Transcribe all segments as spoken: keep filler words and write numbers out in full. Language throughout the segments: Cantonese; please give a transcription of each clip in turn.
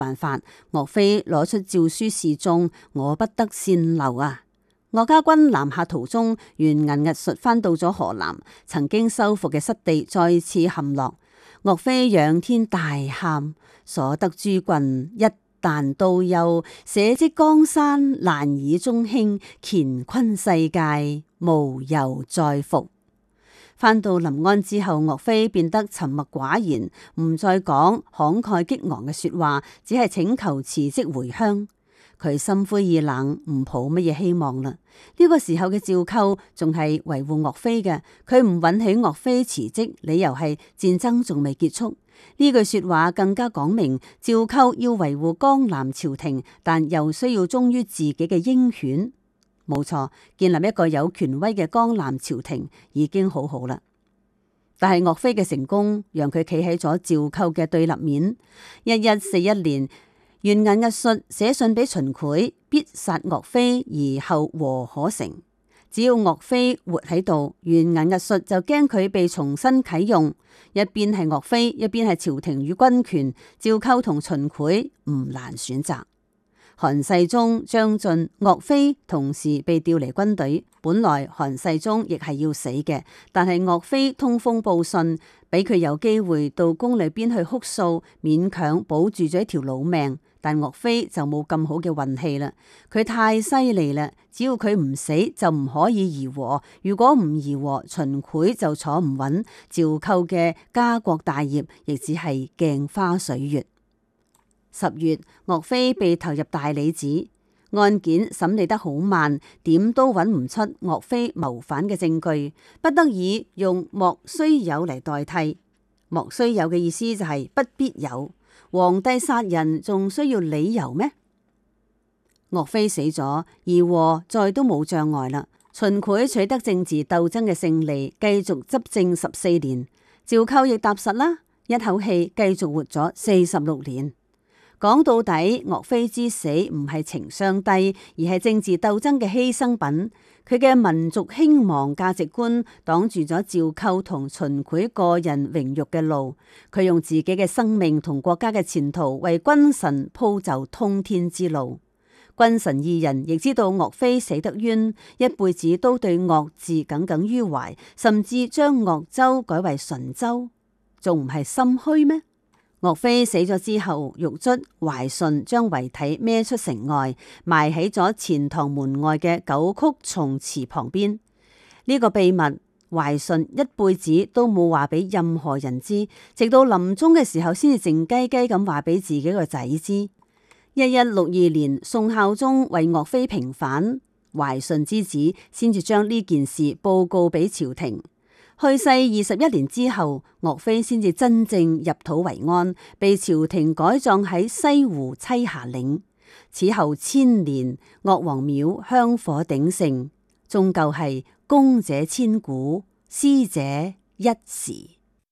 辦法，岳飛攞出詔書示眾，我不得善留啊！岳家軍南下途中，袁銀屹術翻到咗河南，曾經收復嘅失地再次陷落。岳飛仰天大喊：所得諸郡一旦都休，社稷江山難以中興，乾坤世界無由再復。翻到臨安之後，岳飛變得沉默寡言，唔再講慷慨激昂嘅說話，只係請求辭職回鄉。佢心灰意冷，唔抱乜嘢希望啦。呢、這個時候嘅趙構仲係維護岳飛嘅，佢唔允許岳飛辭職，理由係戰爭仲未結束。呢句說話更加講明趙構要維護江南朝廷，但又需要忠於自己嘅鷹犬。冇錯，建立一個有權威嘅江南朝廷已經好好啦。但係岳飛嘅成功，讓佢企喺咗趙構嘅對立面。一一四一年，袁銀屹術寫信俾秦檜，必殺岳飛而後和可成。只要岳飛活喺度，袁銀屹術就驚佢被重新啟用。一邊係岳飛，一邊係朝廷與軍權，趙構同秦檜唔難選擇。韓世忠、張晉、岳飛同時被調離軍隊，本來韓世忠亦係要死嘅，但係岳飛通風報信，俾佢有機會到宮裏邊去哭訴，勉強保住咗一條老命。但岳飛就冇咁好嘅運氣啦，佢太犀利啦，只要佢唔死就唔可以議和，如果唔議和，秦檜就坐唔穩，趙構嘅家國大業亦只係鏡花水月。十月，岳飛被投入大理寺，案件審理得好慢，點都揾唔出岳飛謀反嘅證據，不得已用莫須有嚟代替。莫須有嘅意思就係不必有，皇帝殺人仲需要理由咩？岳飛死咗，議和再都冇障礙啦。秦檜取得政治鬥爭嘅勝利，繼續執政十四年。趙構亦踏實啦，一口氣繼續活咗四十六年。講到底，岳飛之死唔係情商低，而係政治鬥爭嘅犧牲品。佢嘅民族興亡價值觀擋住咗趙構同秦檜個人榮辱嘅路。佢用自己嘅生命同國家嘅前途為君臣鋪就通天之路。君臣二人亦知道岳飛死得冤，一輩子都對岳字耿耿於懷，甚至將岳州改為淳州，仲唔係心虛咩？岳飛死咗之後，獄卒懷順將遺體孭出城外，埋喺咗錢塘門外嘅九曲松祠旁邊。呢、這個秘密，懷順一輩子都冇話俾任何人知，直到臨終嘅時候，先至靜雞雞咁話俾自己個仔知。一一六二年，宋孝宗為岳飛平反，懷順之子先至將呢件事報告俾朝廷。去世二十一年之後，岳飛先至真正入土為安，被朝廷改葬喺西湖棲霞嶺。此後千年，岳王廟香火鼎盛，終究係功者千古，斯者一時。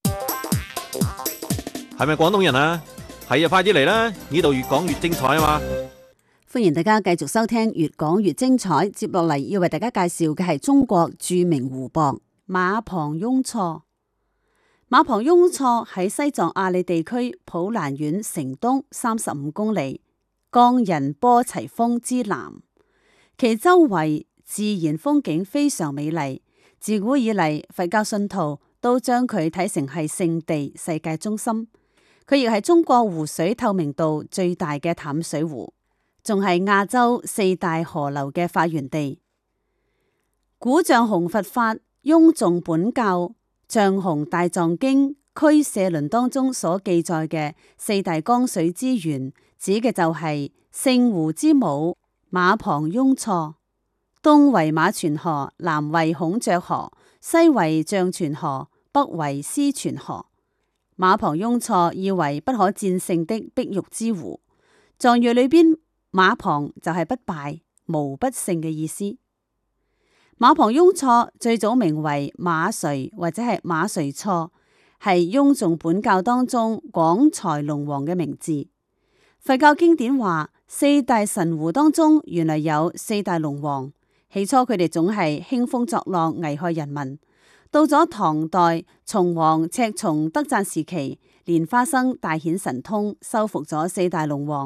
係咪廣東人啊？係啊，快啲嚟啦！呢度越講越精彩啊嘛！ 歡迎大家繼續收聽越講越精彩。接落嚟要為大家介紹嘅係中國著名湖泊。馬旁雍錯，馬旁雍錯喺西藏阿里地區普蘭縣城東三十五公里，江仁波齊峰之南。其周圍自然風景非常美麗，自古以嚟佛教信徒都將佢睇成係聖地、世界中心。佢亦係中國湖水透明度最大嘅淡水湖，仲係亞洲四大河流嘅發源地。古象雄佛法雍仲本教象雄大藏經俱舍論當中所記載嘅四大江水之源，指嘅就係聖湖之母馬旁雍錯。東為馬泉河，南為孔雀河，西為象泉河，北為思泉河。馬旁雍錯意為不可戰勝的碧玉之湖。藏語裏邊馬旁就係不敗、無不勝嘅意思。馬旁雍錯最早名為馬垂或者係馬垂錯，係雍仲本教當中廣財龍王嘅名字。佛教經典話，四大神湖當中原來有四大龍王，起初佢哋總係興風作浪，危害人民。到咗唐代，崇王赤松德贊時期，蓮花生大顯神通，收服咗四大龍王。